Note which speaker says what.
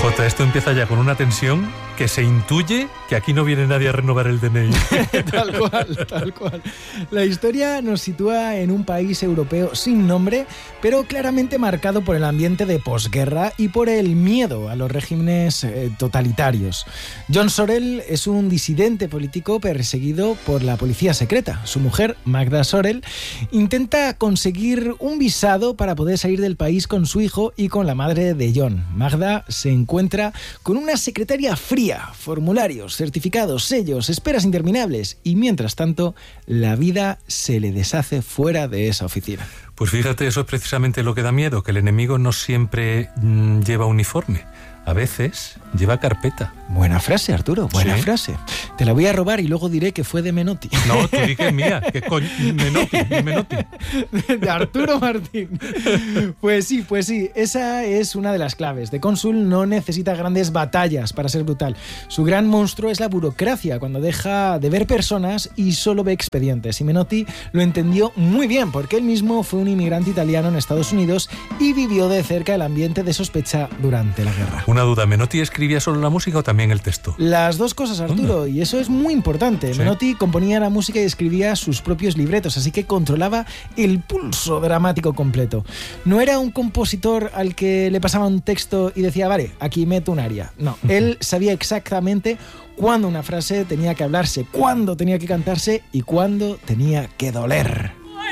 Speaker 1: Jota, esto empieza ya con una tensión que se intuye que aquí no viene nadie a renovar el DNI.
Speaker 2: Tal cual, tal cual. La historia nos sitúa en un país europeo sin nombre, pero claramente marcado por el ambiente de posguerra y por el miedo a los regímenes totalitarios. John Sorel es un disidente político perseguido por la policía secreta. Su mujer, Magda Sorel, intenta conseguir un visado para poder salir del país con su hijo y con la madre de John. Magda se encuentra con una secretaria fría, formularios, certificados, sellos, esperas interminables y mientras tanto la vida se le deshace fuera de esa oficina.
Speaker 1: Pues fíjate, eso es precisamente lo que da miedo, que el enemigo no siempre lleva uniforme. A veces lleva carpeta.
Speaker 2: Buena frase, Arturo, buena frase. Te la voy a robar y luego diré que fue de Menotti.
Speaker 1: No, tú di que es mía, que coño, Menotti.
Speaker 2: De Arturo Martín. Pues sí, esa es una de las claves. The Consul no necesita grandes batallas para ser brutal. Su gran monstruo es la burocracia, cuando deja de ver personas y solo ve expedientes. Y Menotti lo entendió muy bien, porque él mismo fue un inmigrante italiano en Estados Unidos y vivió de cerca el ambiente de sospecha durante la guerra.
Speaker 1: Una duda, ¿Menotti escribía solo la música o también el texto?
Speaker 2: Las dos cosas, Arturo, y eso es muy importante.
Speaker 1: ¿Sí?
Speaker 2: Menotti componía la música y escribía sus propios libretos, así que controlaba el pulso dramático completo. No era un compositor al que le pasaba un texto y decía, vale, aquí meto un aria. No, él sabía exactamente cuándo una frase tenía que hablarse, cuándo tenía que cantarse y cuándo tenía que doler.